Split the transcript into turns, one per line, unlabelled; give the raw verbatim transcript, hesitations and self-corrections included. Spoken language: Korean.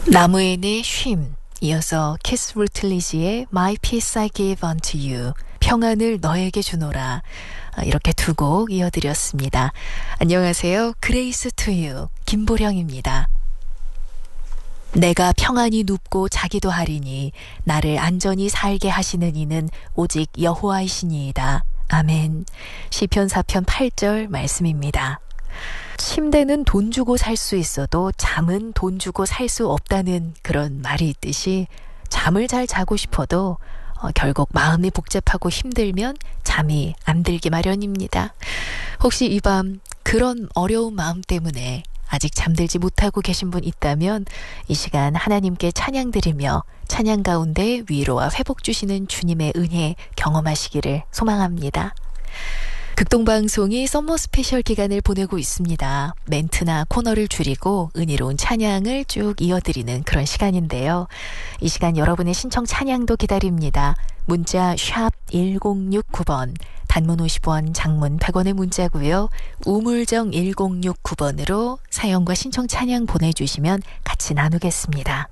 나무엔의 쉼, 이어서 키스 루틀리지의 My Peace I Give Unto You, 평안을 너에게 주노라, 이렇게 두 곡 이어드렸습니다. 안녕하세요. 그레이스 투 유 김보령입니다. 내가 평안히 눕고 자기도 하리니 나를 안전히 살게 하시는 이는 오직 여호와이시니이다. 아멘. 시편 사 편 팔 절 말씀입니다. 침대는 돈 주고 살 수 있어도 잠은 돈 주고 살 수 없다는 그런 말이 있듯이 잠을 잘 자고 싶어도 어, 결국 마음이 복잡하고 힘들면 잠이 안 들기 마련입니다. 혹시 이 밤 그런 어려운 마음 때문에 아직 잠들지 못하고 계신 분 있다면 이 시간 하나님께 찬양 드리며 찬양 가운데 위로와 회복 주시는 주님의 은혜 경험하시기를 소망합니다. 극동방송이 썸머 스페셜 기간을 보내고 있습니다. 멘트나 코너를 줄이고 은혜로운 찬양을 쭉 이어드리는 그런 시간인데요. 이 시간 여러분의 신청 찬양도 기다립니다. 문자 샵 일공육구 번, 단문 오십 원, 장문 백 원의 문자고요. 우물정 일공육구 번으로 사연과 신청 찬양 보내주시면 같이 나누겠습니다.